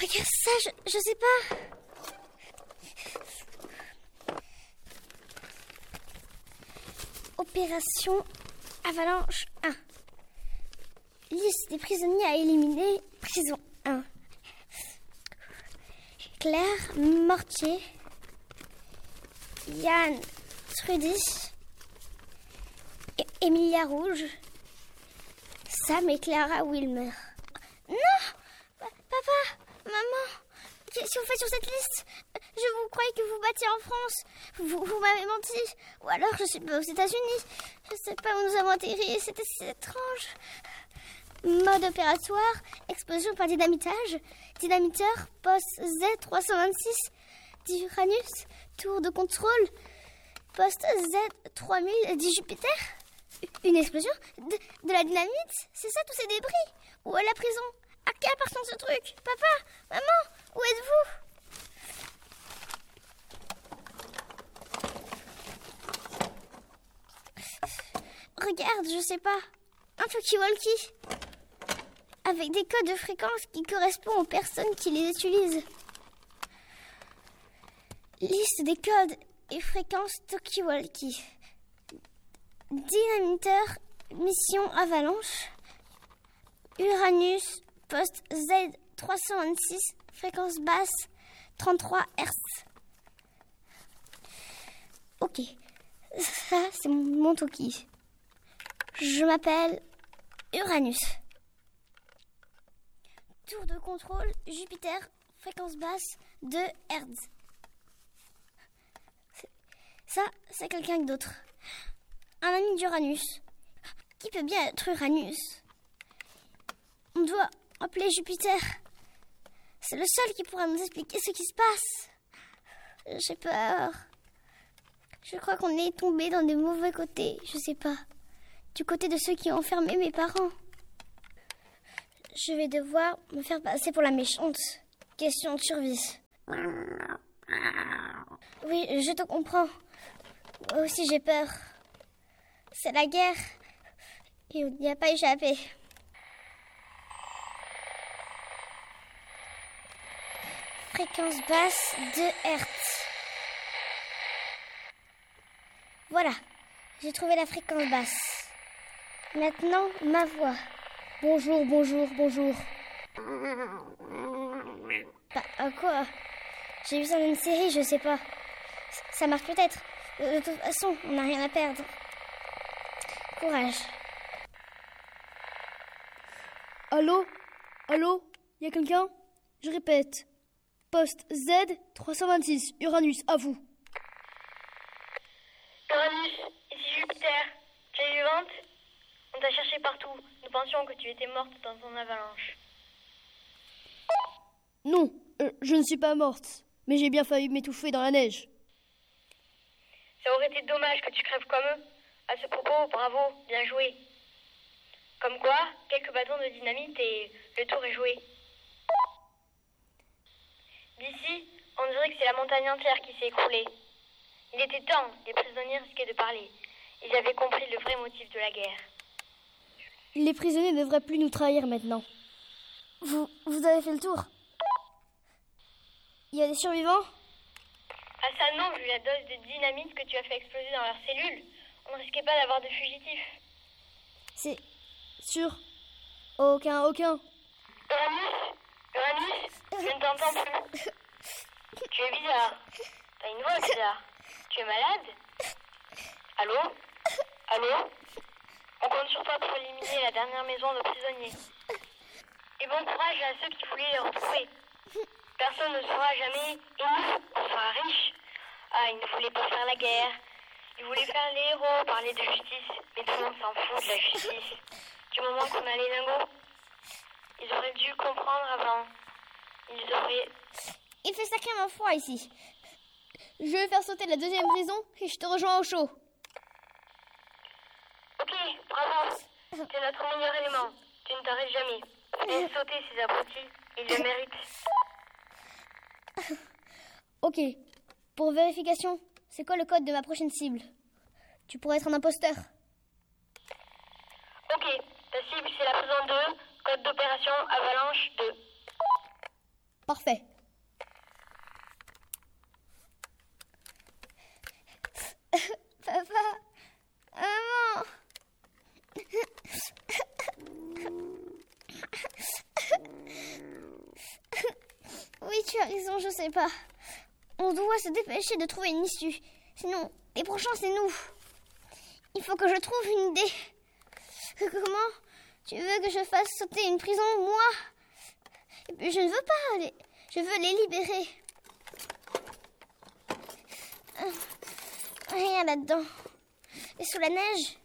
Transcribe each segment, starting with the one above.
Regarde ça, je sais pas. Opération Avalanche 1. Liste des prisonniers à éliminer. Prison 1. Claire Mortier. Yann Trudy. Emilia Rouge. Sam et Clara Wilmer. Non! Papa! Maman! Qu'est-ce que vous faites sur cette liste? Je vous croyais que vous battiez en France. Vous m'avez menti. Ou alors je suis pas aux États-Unis. Je sais pas où nous avons atterri. C'était si étrange. Mode opératoire. Explosion par dynamitage. Dynamiteur. Poste Z326 d'Uranus. Tour de contrôle. Poste Z3000 dit Jupiter. Une explosion de la dynamite. C'est ça tous ces débris. Où est la prison? À qui appartient ce truc? Papa, maman, où êtes-vous? Regarde, je sais pas. Un talkie-walkie. Avec des codes de fréquence qui correspondent aux personnes qui les utilisent. Liste des codes et fréquences talkie-walkie. Dynamiteur, mission Avalanche. Uranus, poste Z326, fréquence basse, 33 Hz. Ok, ça c'est mon talkie. Je m'appelle Uranus. Tour de contrôle, Jupiter, fréquence basse, 2 Hz. Ça, c'est quelqu'un d'autre. Un ami d'Uranus. Qui peut bien être Uranus? On doit appeler Jupiter. C'est le seul qui pourra nous expliquer ce qui se passe. J'ai peur. Je crois qu'on est tombé dans des mauvais côtés. Je sais pas. Du côté de ceux qui ont enfermé mes parents. Je vais devoir me faire passer pour la méchante. Question de survie. Oui, je te comprends. Moi aussi j'ai peur. C'est la guerre. Et on n'y a pas échappé. Fréquence basse, 2 Hz. Voilà, j'ai trouvé la fréquence basse. Maintenant, ma voix. Bonjour, bonjour, bonjour. Quoi? J'ai vu ça dans une série, je sais pas. Ça marche peut-être. De toute façon, on n'a rien à perdre. Courage. Allô? Allô? Y a quelqu'un? Je répète. Poste Z326, Uranus, à vous. Uranus, ici Jupiter. Tu es vivante? On t'a cherché partout. Nous pensions que tu étais morte dans ton avalanche. Non, je ne suis pas morte, mais j'ai bien failli m'étouffer dans la neige. Ça aurait été dommage que tu crèves comme eux. À ce propos, bravo, bien joué. Comme quoi, quelques bâtons de dynamite et le tour est joué. D'ici, on dirait que c'est la montagne entière qui s'est écroulée. Il était temps, les prisonniers risquaient de parler. Ils avaient compris le vrai motif de la guerre. Les prisonniers ne devraient plus nous trahir maintenant. Vous avez fait le tour? Il y a des survivants? Ah ça non, vu la dose de dynamite que tu as fait exploser dans leurs cellules, on ne risquait pas d'avoir de fugitifs. C'est sûr? Aucun. Uranus, je ne t'entends plus. Tu es bizarre. T'as une voix bizarre. Tu es malade? Allô? On compte sur toi pour éliminer la dernière maison de prisonniers. Et bon courage à ceux qui voulaient les retrouver. Personne ne saura jamais, et nous, on sera riches. Ah, ils ne voulaient pas faire la guerre. Ils voulaient faire les héros, parler de justice. Mais tout le monde s'en fout de la justice. Du moment qu'on a les lingots, ils auraient dû comprendre avant. Il fait sacrément froid ici. Je vais faire sauter la deuxième prison et je te rejoins au chaud. Ok, bravo. C'est notre meilleur élément. Tu ne t'arrêtes jamais. Laisse sauter ces abrutis. Ils le méritent. Ok. Pour vérification, c'est quoi le code de ma prochaine cible? Tu pourrais être un imposteur. Ok, ta cible c'est la prison 2, code d'opération Avalanche 2. Parfait. Papa, maman. Oui, tu as raison, je sais pas. On doit se dépêcher de trouver une issue. Sinon, les prochains, c'est nous. Il faut que je trouve une idée. Comment tu veux que je fasse sauter une prison, moi? Et puis, je ne veux pas. Je veux les libérer. Rien là-dedans. Et sous la neige,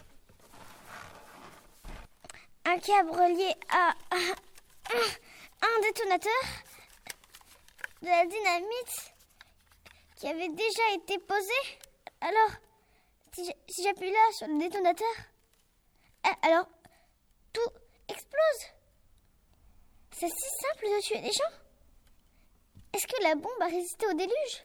un câble relié à un détonateur, de la dynamite qui avait déjà été posée. Alors, si j'appuie là sur le détonateur, alors tout explose. C'est si simple de tuer des gens. Est-ce que la bombe a résisté au déluge?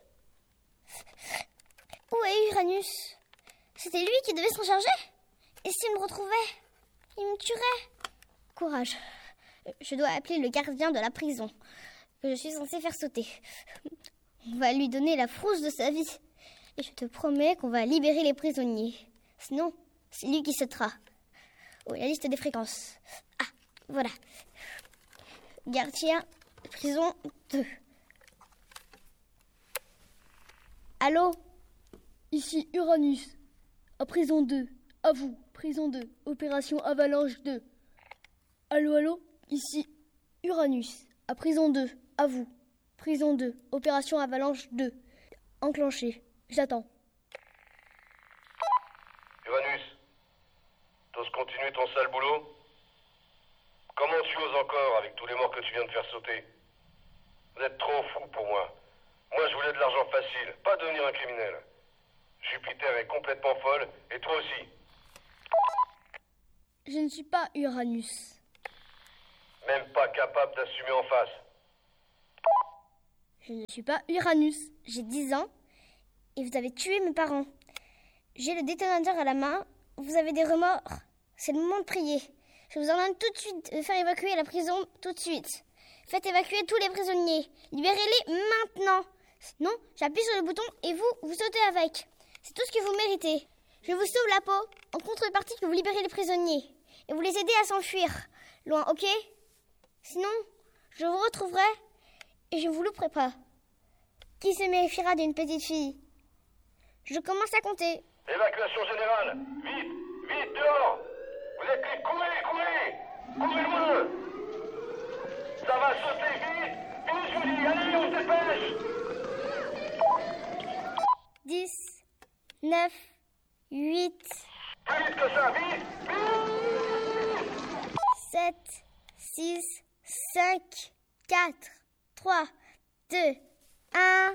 Où est Uranus? C'était lui qui devait s'en charger. Et s'il me retrouvait, il me tuerait. Courage. Je dois appeler le gardien de la prison que je suis censée faire sauter. On va lui donner la frousse de sa vie. Et je te promets qu'on va libérer les prisonniers. Sinon, c'est lui qui sautera. Oh, la liste des fréquences. Ah, voilà. Gardien, prison 2. Allô? Ici Uranus. À prison 2. À vous, prison 2. Opération Avalanche 2. Allô? Ici Uranus. À prison 2. À vous. Prison 2. Opération Avalanche 2. Enclenché. J'attends. Uranus, t'oses continuer ton sale boulot? Comment tu oses encore avec tous les morts que tu viens de faire sauter? Vous êtes trop fou pour moi. Moi, je voulais de l'argent facile, pas devenir un criminel. Jupiter est complètement folle, et toi aussi. Je ne suis pas Uranus. Même pas capable d'assumer en face. Je ne suis pas Uranus. J'ai 10 ans et vous avez tué mes parents. J'ai le détonateur à la main. Vous avez des remords. C'est le moment de prier. Je vous ordonne tout de suite de faire évacuer la prison tout de suite. Faites évacuer tous les prisonniers. Libérez-les maintenant. Sinon, j'appuie sur le bouton et vous sautez avec. C'est tout ce que vous méritez. Je vous sauve la peau en contrepartie que vous libérez les prisonniers et vous les aidez à s'enfuir. Loin, ok? Sinon, je vous retrouverai et je ne vous louperai pas. Qui se méfiera d'une petite fille? Je commence à compter. Évacuation générale. Vite, vite, dehors. Vous êtes les... Courez. Courez loin. Ça va sauter, vite. Vite, je vous dis. Allez, on se dépêche. 10, 9, 8... Plus vite que ça, vite. 7, 6, 5, 4, 3, 2, 1...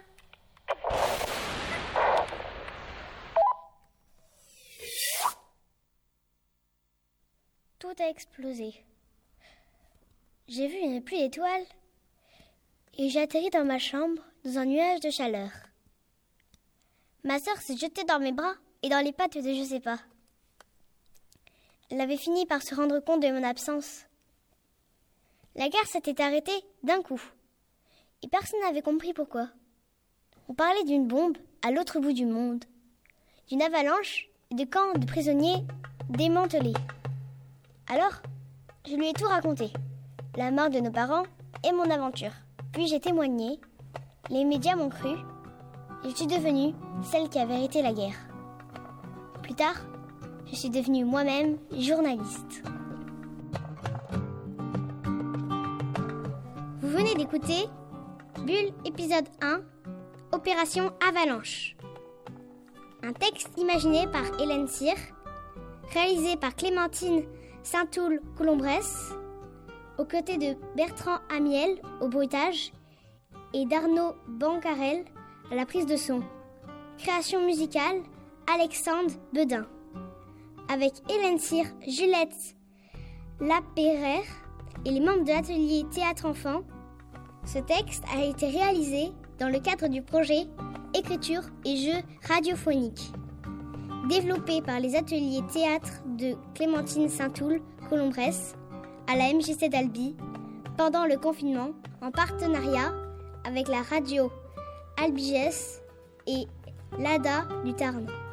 Tout a explosé. J'ai vu une pluie d'étoiles et j'ai atterri dans ma chambre dans un nuage de chaleur. Ma sœur s'est jetée dans mes bras et dans les pattes de je sais pas. Elle avait fini par se rendre compte de mon absence. La guerre s'était arrêtée d'un coup et personne n'avait compris pourquoi. On parlait d'une bombe à l'autre bout du monde, d'une avalanche et de camps de prisonniers démantelés. Alors, je lui ai tout raconté, la mort de nos parents et mon aventure. Puis j'ai témoigné, les médias m'ont cru, et je suis devenue celle qui a vérité la guerre. Plus tard, je suis devenue moi-même journaliste. Vous venez d'écouter Bulle épisode 1, Opération Avalanche. Un texte imaginé par Hélène Cyr, réalisé par Clémentine Saint-Toul-Colombrès, aux côtés de Bertrand Amiel au bruitage et d'Arnaud Bancarel à la prise de son. Création musicale, Alexandre Bedin. Avec Hélène Cyr, Juliette Lapéraire et les membres de l'atelier Théâtre Enfant, ce texte a été réalisé dans le cadre du projet Écriture et jeux radiophoniques, développé par les ateliers théâtre de Clémentine Saint-Toul-Colombrès à la MJC d'Albi pendant le confinement en partenariat avec la radio Albiges et l'ADA du Tarn.